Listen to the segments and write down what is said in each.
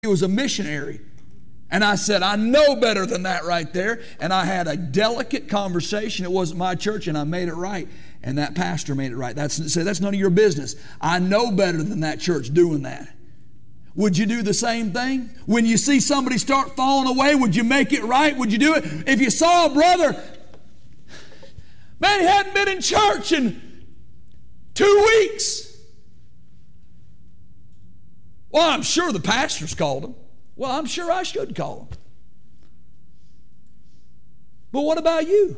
He was a missionary. And I said, I know better than that right there. And I had a delicate conversation. It wasn't my church, and I made it right. And that pastor made it right. That's none of your business. I know better than that church doing that. Would you do the same thing? When you see somebody start falling away, would you make it right? Would you do it? If you saw a brother, man, he hadn't been in church in 2 weeks. Well, I'm sure the pastors called him. Well, I'm sure I should call him. But what about you?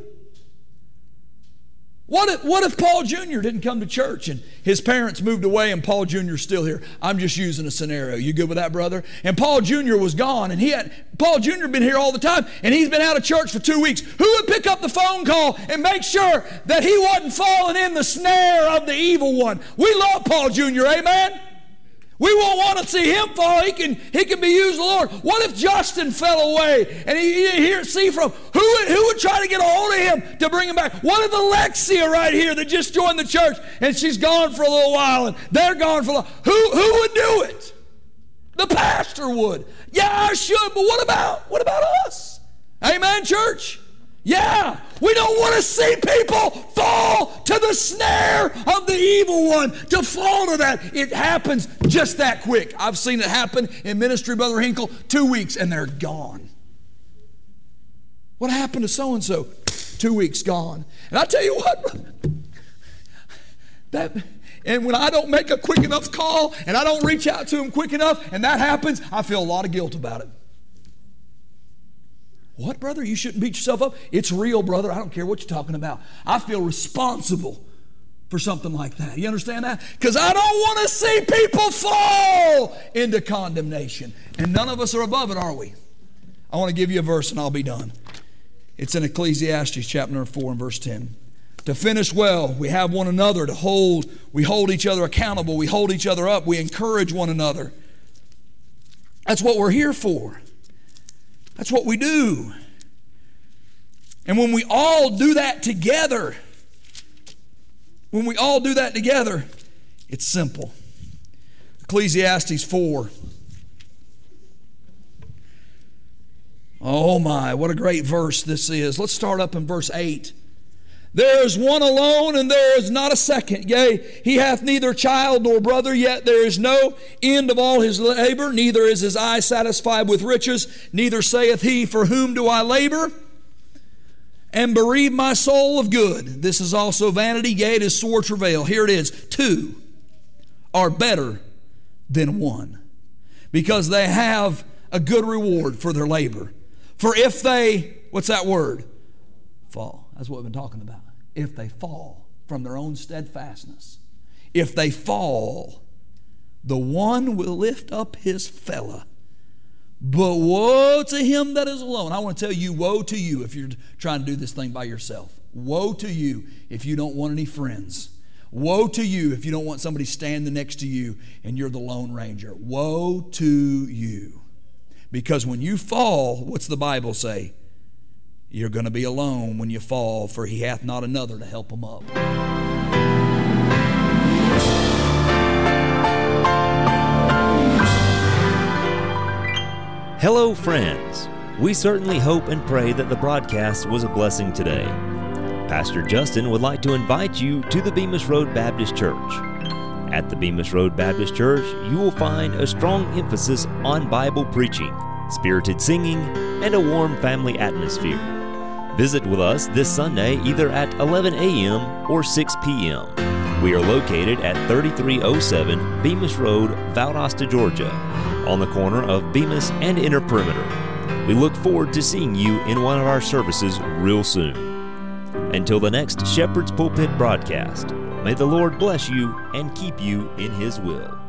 What if Paul Jr. didn't come to church and his parents moved away and Paul Jr. is still here? I'm just using a scenario. You good with that, brother? And Paul Jr. was gone, and Paul Jr. been here all the time, and he's been out of church for 2 weeks. Who would pick up the phone call and make sure that he wasn't falling in the snare of the evil one? We love Paul Jr., amen? We won't want to see him fall. He can be used of the Lord. What if Justin fell away and he didn't see from who would try to get a hold of him to bring him back? What if Alexia right here that just joined the church and she's gone for a little while and they're gone for a while? Who would do it? The pastor would. Yeah, I should, but what about us? Amen, church? Yeah, we don't want to see people fall to the snare of the evil one, to fall to that. It happens just that quick. I've seen it happen in ministry, Brother Hinkle, 2 weeks and they're gone. What happened to so-and-so? 2 weeks gone. And I tell you what, brother, and when I don't make a quick enough call and I don't reach out to him quick enough and that happens, I feel a lot of guilt about it. What, brother? You shouldn't beat yourself up. It's real, brother. I don't care what you're talking about. I feel responsible for something like that. You understand that? Because I don't want to see people fall into condemnation. And none of us are above it, are we? I want to give you a verse and I'll be done. It's in Ecclesiastes chapter number 4 and verse 10. To finish well, we have one another to hold. We hold each other accountable. We hold each other up. We encourage one another. That's what we're here for. That's what we do. And when we all do that together, it's simple. Ecclesiastes 4. Oh my, what a great verse this is. Let's start up in verse 8. There is one alone, and there is not a second. Yea, he hath neither child nor brother, yet there is no end of all his labor. Neither is his eye satisfied with riches. Neither saith he, for whom do I labor? And bereave my soul of good. This is also vanity, yea, it is sore travail. Here it is. 2 are better than 1, because they have a good reward for their labor. For if they, what's that word? Fall. That's what we've been talking about. If they fall from their own steadfastness, if they fall, the one will lift up his fellow. But woe to him that is alone. I want to tell you, woe to you if you're trying to do this thing by yourself. Woe to you if you don't want any friends. Woe to you if you don't want somebody standing next to you and you're the Lone Ranger. Woe to you. Because when you fall, what's the Bible say? You're going to be alone when you fall, for he hath not another to help him up. Hello, friends. We certainly hope and pray that the broadcast was a blessing today. Pastor Justin would like to invite you to the Bemis Road Baptist Church. At the Bemis Road Baptist Church, you will find a strong emphasis on Bible preaching, spirited singing, and a warm family atmosphere. Visit with us this Sunday either at 11 a.m. or 6 p.m. We are located at 3307 Bemis Road, Valdosta, Georgia, on the corner of Bemis and Inner Perimeter. We look forward to seeing you in one of our services real soon. Until the next Shepherd's Pulpit broadcast, may the Lord bless you and keep you in His will.